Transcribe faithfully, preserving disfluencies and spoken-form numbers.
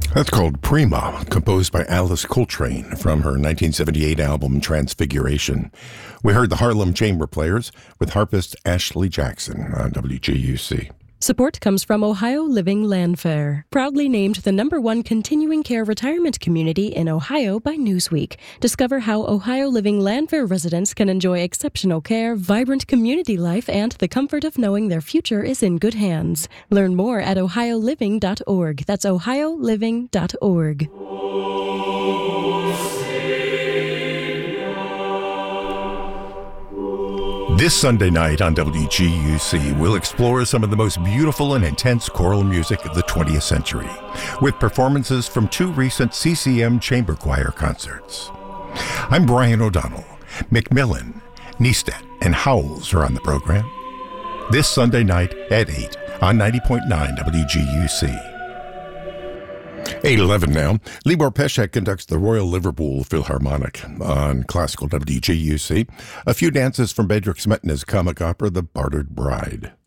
That's called Prima, composed by Alice Coltrane from her nineteen seventy-eight album Transfiguration. We heard the Harlem Chamber Players with harpist Ashley Jackson on W G U C. Support comes from Ohio Living Landfair, proudly named the number one continuing care retirement community in Ohio by Newsweek. Discover how Ohio Living Landfair residents can enjoy exceptional care, vibrant community life, and the comfort of knowing their future is in good hands. Learn more at ohio living dot org. That's ohio living dot org. This Sunday night on W G U C, we'll explore some of the most beautiful and intense choral music of the twentieth century, with performances from two recent C C M Chamber Choir concerts. I'm Brian O'Donnell. Macmillan, Neistat, and Howells are on the program. This Sunday night at eight on ninety point nine W G U C. eight eleven now. Libor Pesek conducts the Royal Liverpool Philharmonic on classical W G U C. A few dances from Bedřich Smetana's comic opera, The Bartered Bride.